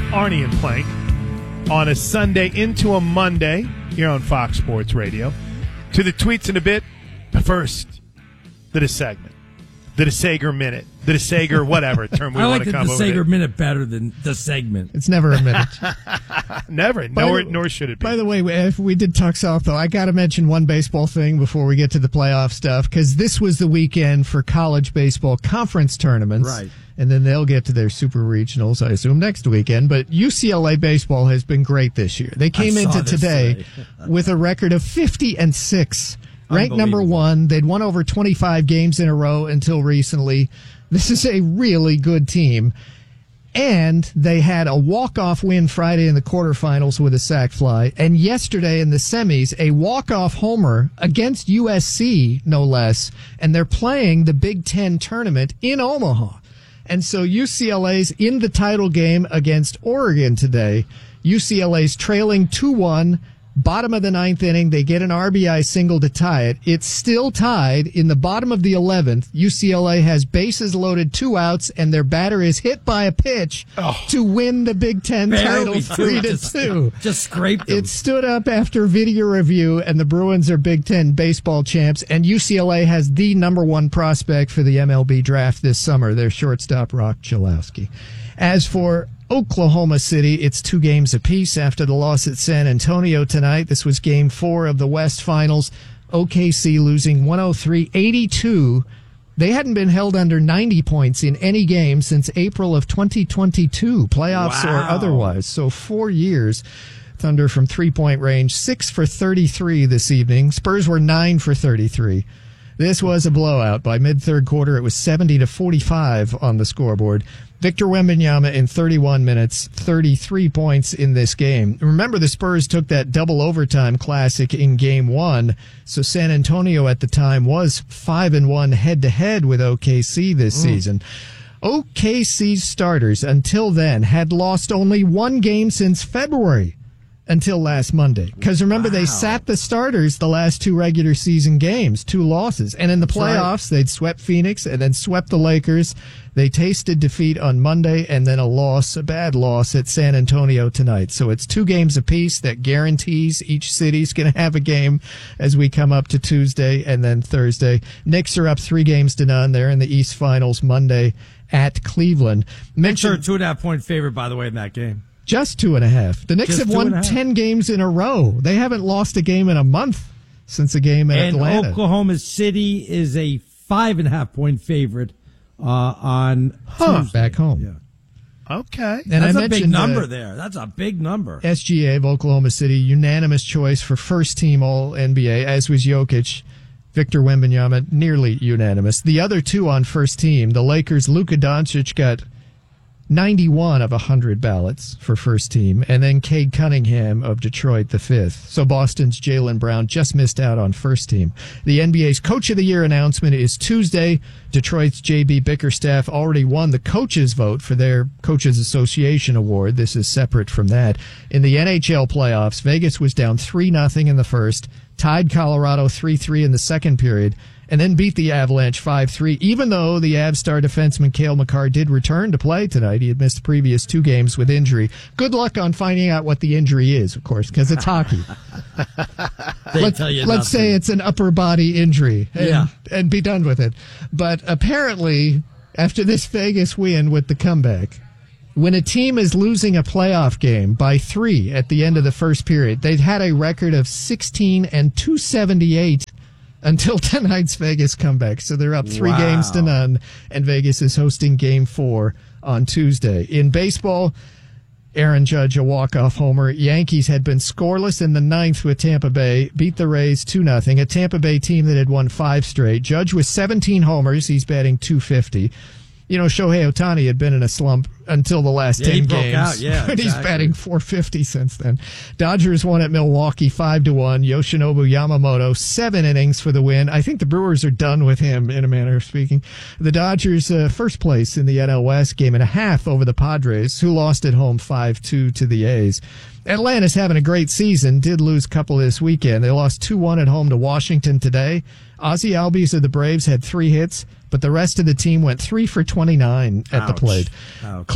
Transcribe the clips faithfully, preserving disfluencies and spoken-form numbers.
Arnie and Plank on a Sunday into a Monday here on Fox Sports Radio. To the tweets in a bit, but first, the segment. The DeSager Minute. The DeSager whatever term we I want like to the come over DeSager Minute better than the segment. It's never a minute. Never. Nor, nor should it be. By the way, if we did talk softball, I got to mention one baseball thing before we get to the playoff stuff, because this was the weekend for college baseball conference tournaments. Right. And then they'll get to their super regionals, I assume, next weekend. But U C L A baseball has been great this year. They came I into today, today. with a record of fifty and six. Ranked number one. They'd won over twenty-five games in a row until recently. This is a really good team. And they had a walk-off win Friday in the quarterfinals with a sac fly. And yesterday in the semis, a walk-off homer against U S C, no less. And they're playing the Big Ten tournament in Omaha. And so U C L A's in the title game against Oregon today. U C L A's trailing two one. Bottom of the ninth inning, they get an R B I single to tie it. It's still tied in the bottom of the eleventh. U C L A has bases loaded, two outs, and their batter is hit by a pitch oh. to win the Big Ten Barely title three to just, two. Just scraped them. It stood up after video review, and the Bruins are Big Ten baseball champs, and U C L A has the number one prospect for the M L B draft this summer, their shortstop, Rock Chalowski. As for Oklahoma City, it's two games apiece after the loss at San Antonio tonight. This was game four of the West Finals. O K C losing one oh three eighty-two. They hadn't been held under ninety points in any game since April of twenty twenty-two, playoffs wow. or otherwise. So four years. Thunder from three-point range, six for thirty-three this evening. Spurs were nine for thirty-three. This was a blowout. By mid-third quarter, it was seventy to forty-five on the scoreboard. Victor Wembanyama in thirty-one minutes, thirty-three points in this game. Remember, the Spurs took that double overtime classic in game one, so San Antonio at the time was five and one head-to-head with O K C this mm. season. O K C's starters until then had lost only one game since February. Until last Monday. Because remember, wow. they sat the starters the last two regular season games, two losses. And in the playoffs, right. they'd swept Phoenix and then swept the Lakers. They tasted defeat on Monday and then a loss, a bad loss at San Antonio tonight. So it's two games apiece that guarantees each city's going to have a game as we come up to Tuesday and then Thursday. Knicks are up three games to none. They're in the East Finals Monday at Cleveland. Knicks are a two and a half point favorite, by the way, in that game. Just two and a half. The Knicks Just have won ten games in a row. They haven't lost a game in a month since a game at and Atlanta. Oklahoma City is a five and a half point favorite uh, on huh. Tuesday. Back home. Yeah. Okay. And That's I a big number uh, there. That's a big number. S G A of Oklahoma City, unanimous choice for first team All N B A, as was Jokic. Victor Wembanyama, nearly unanimous. The other two on first team, the Lakers, Luka Doncic got ninety-one of one hundred ballots for first team, and then Cade Cunningham of Detroit, the fifth. So Boston's Jaylen Brown just missed out on first team. The N B A's Coach of the Year announcement is Tuesday. Detroit's J B Bickerstaff already won the coaches' vote for their Coaches Association Award. This is separate from that. In the N H L playoffs, Vegas was down three nothing in the first, tied Colorado three three in the second period, and then beat the Avalanche five three, even though the Avs star defenseman Cale Makar did return to play tonight. He had missed the previous two games with injury. Good luck on finding out what the injury is, of course, because it's hockey. Let, tell you let's say it's an upper body injury and, yeah. and be done with it. But apparently, after this Vegas win with the comeback, when a team is losing a playoff game by three at the end of the first period, they'd had a record of sixteen and two seventy-eight until tonight's Vegas comeback. So they're up three wow. games to none, and Vegas is hosting game four on Tuesday. In baseball, Aaron Judge, a walk-off homer. Yankees had been scoreless in the ninth with Tampa Bay, beat the Rays two nothing. A Tampa Bay team that had won five straight. Judge with seventeen homers. He's batting two fifty. You know, Shohei Ohtani had been in a slump until the last yeah, ten he broke games. Out. Yeah, but exactly. He's batting four fifty since then. Dodgers won at Milwaukee five to one. Yoshinobu Yamamoto, seven innings for the win. I think the Brewers are done with him, in a manner of speaking. The Dodgers, uh, first place in the N L West, game and a half over the Padres, who lost at home five two to the A's. Atlanta's having a great season, did lose a couple this weekend. They lost two one at home to Washington today. Ozzie Albies of the Braves had three hits, but the rest of the team went three for twenty-nine at Ouch. the plate. Ouch.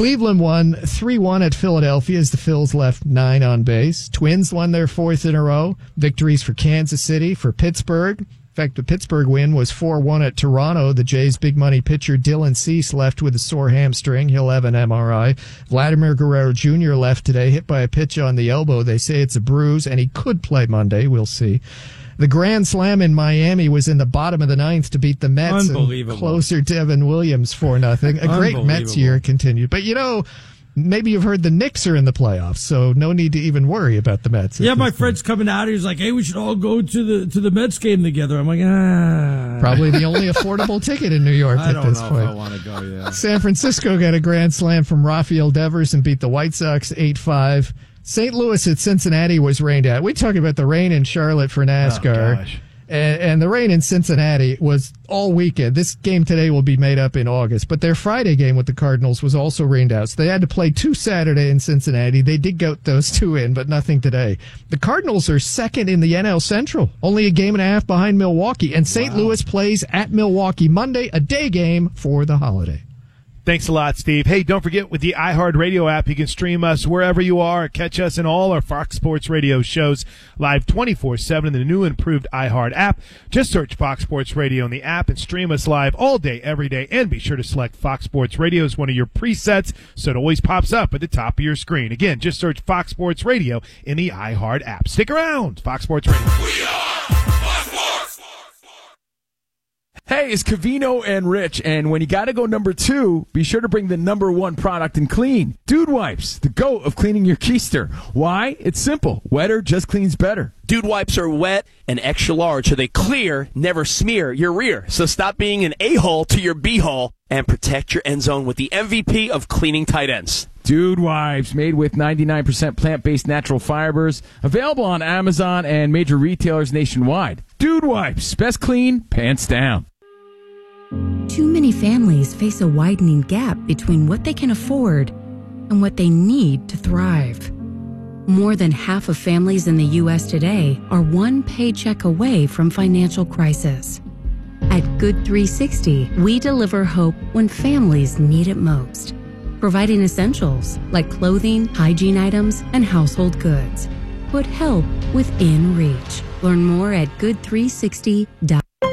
Cleveland won three one at Philadelphia as the Phils left nine on base. Twins won their fourth in a row. Victories for Kansas City, for Pittsburgh. In fact, the Pittsburgh win was four one at Toronto. The Jays' big money pitcher Dylan Cease left with a sore hamstring. He'll have an M R I. Vladimir Guerrero Junior left today, hit by a pitch on the elbow. They say it's a bruise, and he could play Monday. We'll see. The Grand Slam in Miami was in the bottom of the ninth to beat the Mets. Unbelievable. And closer Devin Williams for nothing. A great Mets year continued. But, you know, maybe you've heard the Knicks are in the playoffs, so no need to even worry about the Mets. Yeah, my friend's coming out. He's like, hey, we should all go to the to the Mets game together. I'm like, ah. Probably the only affordable ticket in New York I at don't this know point. if I want to go, yeah. San Francisco got a Grand Slam from Rafael Devers and beat the White Sox eight five. Saint Louis at Cincinnati was rained out. We talk about the rain in Charlotte for NASCAR. Oh, gosh. And, and the rain in Cincinnati was all weekend. This game today will be made up in August, but their Friday game with the Cardinals was also rained out. So they had to play two Saturday in Cincinnati. They did get those two in, but nothing today. The Cardinals are second in the N L Central, only a game and a half behind Milwaukee. And Saint Wow. Louis plays at Milwaukee Monday, a day game for the holiday. Thanks a lot, Steve. Hey, don't forget, with the iHeartRadio app, you can stream us wherever you are. Catch us in all our Fox Sports Radio shows live twenty-four seven in the new improved iHeart app. Just search Fox Sports Radio in the app and stream us live all day, every day. And be sure to select Fox Sports Radio as one of your presets so it always pops up at the top of your screen. Again, just search Fox Sports Radio in the iHeart app. Stick around. Fox Sports Radio. We are Fox Sports. Hey, it's Covino and Rich, and when you gotta go number two, be sure to bring the number one product in clean. Dude Wipes, the GOAT of cleaning your keister. Why? It's simple. Wetter just cleans better. Dude Wipes are wet and extra large, so they clear, never smear your rear. So stop being an a-hole to your b-hole and protect your end zone with the M V P of cleaning tight ends. Dude Wipes, made with ninety-nine percent plant-based natural fibers, available on Amazon and major retailers nationwide. Dude Wipes, best clean, pants down. Too many families face a widening gap between what they can afford and what they need to thrive. More than half of families in the U S today are one paycheck away from financial crisis. At Good three sixty, we deliver hope when families need it most, providing essentials like clothing, hygiene items, and household goods. Put help within reach. Learn more at good three sixty dot com.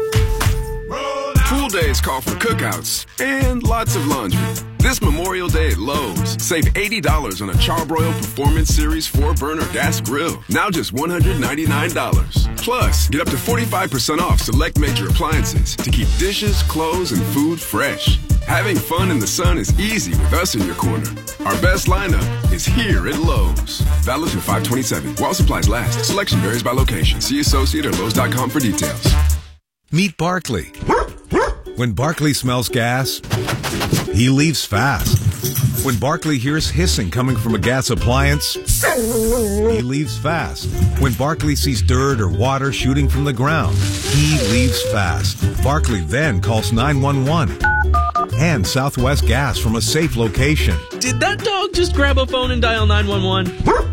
Pool days call for cookouts and lots of laundry. This Memorial Day at Lowe's, save eighty dollars on a Charbroil Performance Series four burner gas grill. Now just one hundred ninety-nine dollars. Plus, get up to forty-five percent off select major appliances to keep dishes, clothes, and food fresh. Having fun in the sun is easy with us in your corner. Our best lineup is here at Lowe's. Valid through five twenty-seven. While supplies last. Selection varies by location. See associate or Lowe's dot com for details. Meet Barkley. When Barkley smells gas, he leaves fast. When Barkley hears hissing coming from a gas appliance, he leaves fast. When Barkley sees dirt or water shooting from the ground, he leaves fast. Barkley then calls nine one one and Southwest Gas from a safe location. Did that dog just grab a phone and dial nine one one?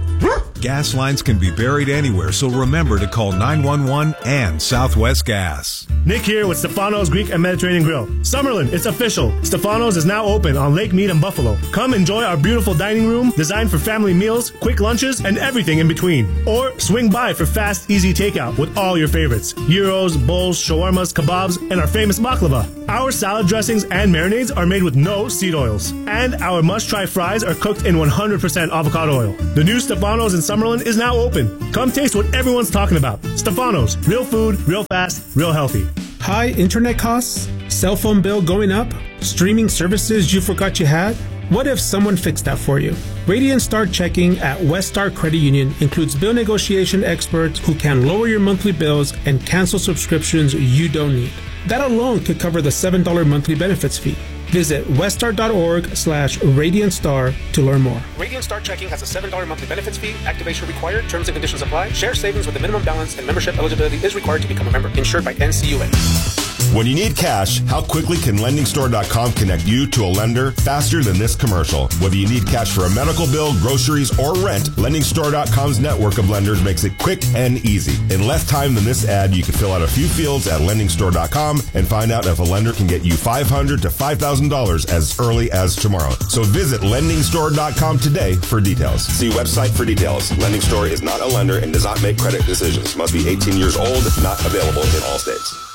Gas lines can be buried anywhere, so remember to call nine one one and Southwest Gas. Nick here with Stefano's Greek and Mediterranean Grill. Summerlin, it's official. Stefano's is now open on Lake Mead and Buffalo. Come enjoy our beautiful dining room designed for family meals, quick lunches, and everything in between. Or swing by for fast, easy takeout with all your favorites. Gyros, bowls, shawarmas, kebabs, and our famous baklava. Our salad dressings and marinades are made with no seed oils. And our must-try fries are cooked in one hundred percent avocado oil. The new Stefano's in Summerlin is now open. Come taste what everyone's talking about. Stefano's, real food, real fast, real healthy. High internet costs? Cell phone bill going up? Streaming services you forgot you had? What if someone fixed that for you? Radiant Star Checking at Westar Credit Union includes bill negotiation experts who can lower your monthly bills and cancel subscriptions you don't need. That alone could cover the seven dollars monthly benefits fee. Visit westar.org slash Radiant Star to learn more. Radiant Star Checking has a seven dollars monthly benefits fee. Activation required. Terms and conditions apply. Share savings with a minimum balance and membership eligibility is required to become a member. Insured by N C U A. When you need cash, how quickly can lending store dot com connect you to a lender faster than this commercial? Whether you need cash for a medical bill, groceries, or rent, lending store dot com's network of lenders makes it quick and easy. In less time than this ad, you can fill out a few fields at lending store dot com and find out if a lender can get you five hundred dollars to five thousand dollars as early as tomorrow. So visit lending store dot com today for details. See website for details. Lending Store is not a lender and does not make credit decisions. Must be eighteen years old, not available in all states.